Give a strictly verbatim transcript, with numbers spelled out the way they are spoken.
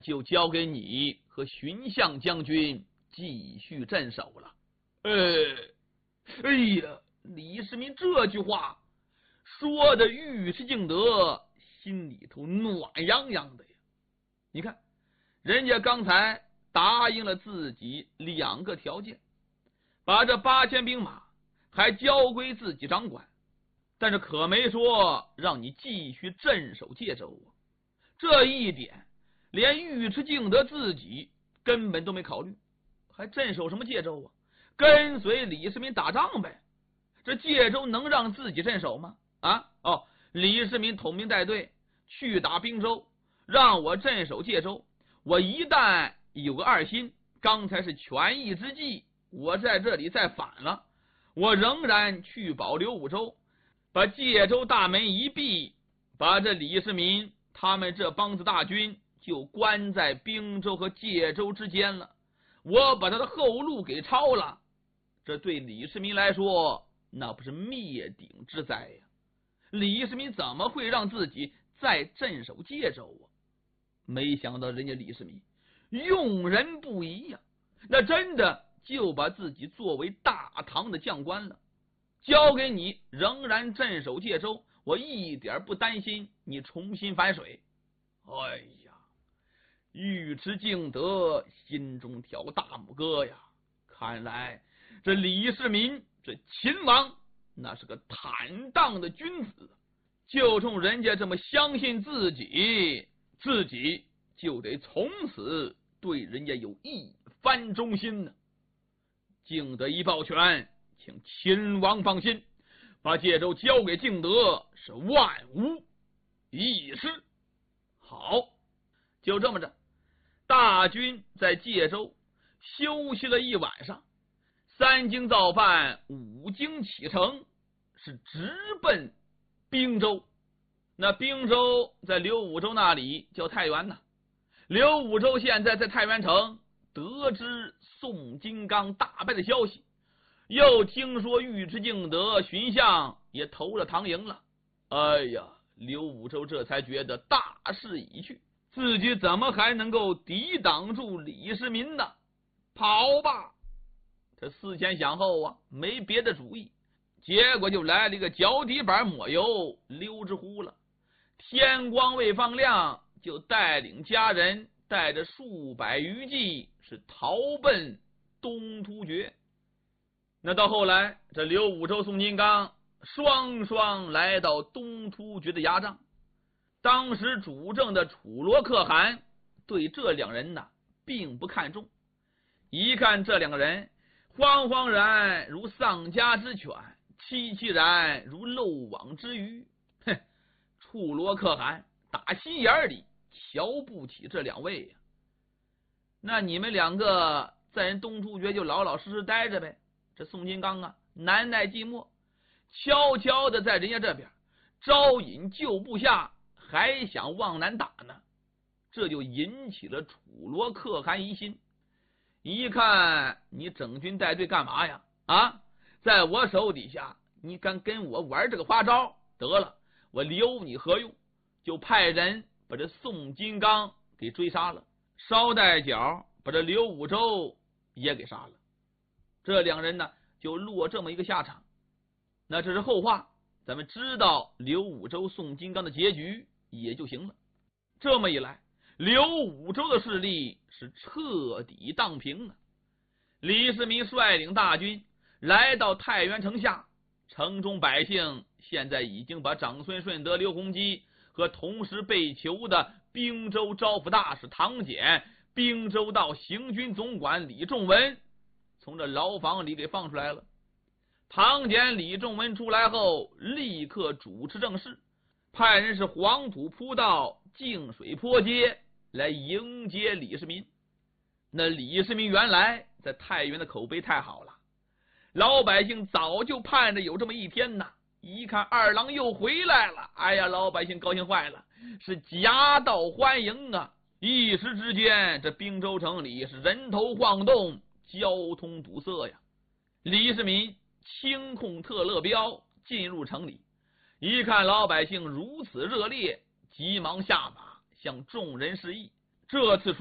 就交给你和荀相将军继续镇守了。呃，哎呀，李世民这句话说的尉迟敬德心里头暖洋洋的呀。你看，人家刚才答应了自己两个条件，把这八千兵马还交归自己掌管，但是可没说让你继续镇守界州啊。这一点连尉迟敬德自己根本都没考虑，还镇守什么界州啊？跟随李世民打仗呗。这界州能让自己镇守吗？啊，哦，李世民统兵带队去打滨州，让我镇守界州，我一旦有个二心，刚才是权宜之计，我在这里再反了，我仍然去保刘武州，把界州大门一闭，把这李世民他们这帮子大军就关在滨州和界州之间了，我把他的后路给抄了，这对李世民来说那不是灭顶之灾呀！李世民怎么会让自己再镇守界州啊？没想到人家李世民用人不疑呀，那真的就把自己作为大唐的将官了，交给你仍然镇守界州，我一点不担心你重新反水。哎呀，尉迟敬德心中挑大拇哥呀，看来这李世民这秦王那是个坦荡的君子，就冲人家这么相信自己，自己就得从此对人家有一番忠心呢。敬德一抱拳，请秦王放心，把界州交给敬德是万无一失。好，就这么着，大军在界州休息了一晚上，三更造饭，五更启程，是直奔滨州。那滨州在刘武州那里叫太原呢。刘武州现在在太原城得知宋金刚大败的消息，又听说尉迟敬德、荀相也投了唐营了。哎呀，刘武州这才觉得大势已去，自己怎么还能够抵挡住李世民呢？跑吧！这思前想后啊，没别的主意，结果就来了一个脚底板抹油溜之乎了。天光未放亮，就带领家人带着数百余骑是逃奔东突厥。那到后来，这刘武州、宋金刚双双来到东突厥的牙帐。当时主政的楚罗可汗对这两人呢并不看重，一看这两个人惶惶然如丧家之犬，凄凄然如漏网之鱼，哼，楚罗可汗打心眼里瞧不起这两位呀。那你们两个在人东突厥就老老实实待着呗。这宋金刚啊，难耐寂寞，悄悄的在人家这边招引旧部下，还想往南打呢，这就引起了楚罗可汗疑心。一看你整军带队干嘛呀？啊，在我手底下，你敢跟我玩这个花招？得了，我留你何用？就派人把这宋金刚给追杀了，捎带脚把这刘武周也给杀了。这两人呢，就落这么一个下场。那这是后话，咱们知道刘武周、宋金刚的结局也就行了。这么一来，刘武周的势力是彻底荡平了。李世民率领大军来到太原城下，城中百姓现在已经把长孙顺德、刘洪基和同时被囚的滨州招抚大使唐俭、滨州道行军总管李仲文从这牢房里给放出来了。唐俭、李仲文出来后，立刻主持政事，派人是黄土铺道、净水坡街来迎接李世民。那李世民原来在太原的口碑太好了，老百姓早就盼着有这么一天呐。一看二郎又回来了，哎呀，老百姓高兴坏了，是夹道欢迎啊！一时之间，这滨州城里是人头晃动，交通堵塞呀。李世民轻控特勒彪进入城里，一看老百姓如此热烈，急忙下马向众人示意。 这次